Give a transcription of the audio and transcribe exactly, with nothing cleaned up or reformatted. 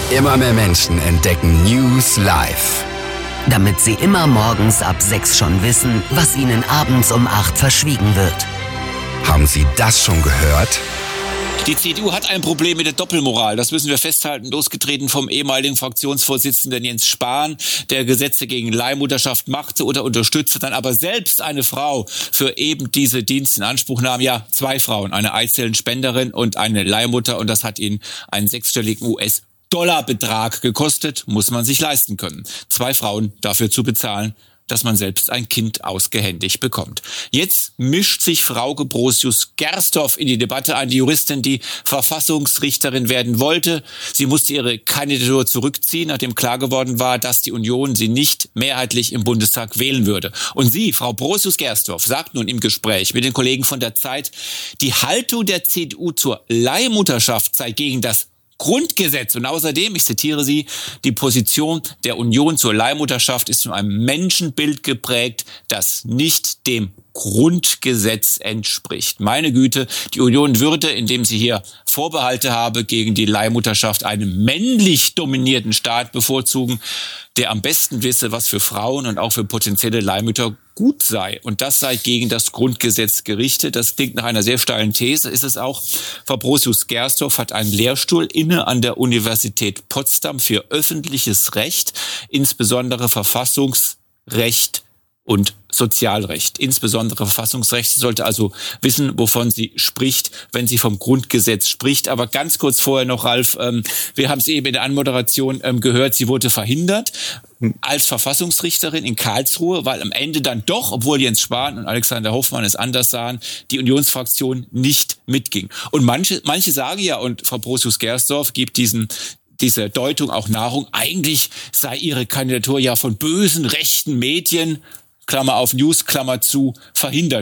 Immer mehr Menschen entdecken News live. Damit sie immer morgens ab sechs schon wissen, was ihnen abends um acht verschwiegen wird. Haben Sie das schon gehört? Die C D U hat ein Problem mit der Doppelmoral. Das müssen wir festhalten. Losgetreten vom ehemaligen Fraktionsvorsitzenden Jens Spahn, der Gesetze gegen Leihmutterschaft machte oder unterstützte, dann aber selbst eine Frau für eben diese Dienste in Anspruch nahm. Ja, zwei Frauen, eine Eizellenspenderin und eine Leihmutter. Und das hat ihn einen sechsstelligen U S-Dollar-Betrag gekostet. Muss man sich leisten können. Zwei Frauen dafür zu bezahlen, dass man selbst ein Kind ausgehändigt bekommt. Jetzt mischt sich Frauke Brosius-Gersdorf in die Debatte ein, die Juristin, die Verfassungsrichterin werden wollte. Sie musste ihre Kandidatur zurückziehen, nachdem klar geworden war, dass die Union sie nicht mehrheitlich im Bundestag wählen würde. Und sie, Frau Brosius-Gersdorf, sagt nun im Gespräch mit den Kollegen von der Zeit, die Haltung der C D U zur Leihmutterschaft sei gegen das Grundgesetz. Und außerdem, ich zitiere sie, die Position der Union zur Leihmutterschaft ist von einem Menschenbild geprägt, das nicht dem Grundgesetz entspricht. Meine Güte, die Union würde, indem sie hier Vorbehalte habe gegen die Leihmutterschaft, einen männlich dominierten Staat bevorzugen, der am besten wisse, was für Frauen und auch für potenzielle Leihmütter gut sei. Und das sei gegen das Grundgesetz gerichtet. Das klingt nach einer sehr steilen These, ist es auch. Frau Brosius-Gersdorf hat einen Lehrstuhl inne an der Universität Potsdam für öffentliches Recht, insbesondere Verfassungsrecht und Sozialrecht. Insbesondere Verfassungsrecht. Sie sollte also wissen, wovon sie spricht, wenn sie vom Grundgesetz spricht. Aber ganz kurz vorher noch, Ralf, ähm, wir haben es eben in der Anmoderation ähm, gehört, sie wurde verhindert als Verfassungsrichterin in Karlsruhe, weil am Ende dann doch, obwohl Jens Spahn und Alexander Hoffmann es anders sahen, die Unionsfraktion nicht mitging. Und manche, manche sagen ja, und Frau Brosius-Gersdorf gibt diesen diese Deutung auch Nahrung, eigentlich sei ihre Kandidatur ja von bösen rechten Medien, Klammer auf News, Klammer zu, verhindert